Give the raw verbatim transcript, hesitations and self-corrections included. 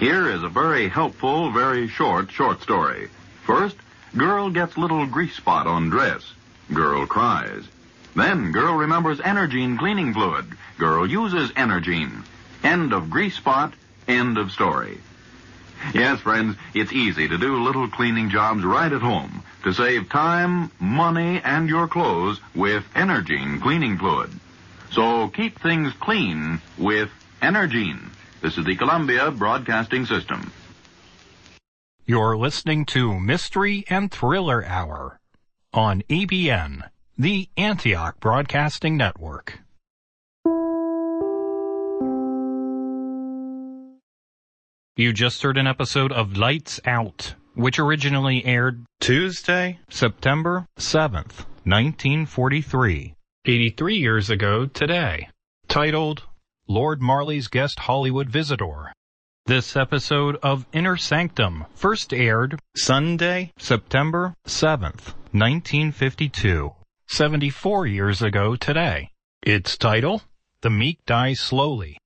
Here is a very helpful, very short, short story. First, girl gets little grease spot on dress. Girl cries. Then girl remembers Energine cleaning fluid. Girl uses Energine. End of grease spot, end of story. Yes, friends, it's easy to do little cleaning jobs right at home to save time, money, and your clothes with Energine cleaning fluid. So keep things clean with Energine. This is the Columbia Broadcasting System. You're listening to Mystery and Thriller Hour on A B N, the Antioch Broadcasting Network. You just heard an episode of Lights Out, which originally aired Tuesday, September seventh, nineteen forty-three, eighty-three years ago today, titled Lord Marley's Guest Hollywood Visitor. This episode of Inner Sanctum first aired Sunday, September seventh, nineteen fifty-two, seventy-four years ago today. Its title, The Meek Die Slowly.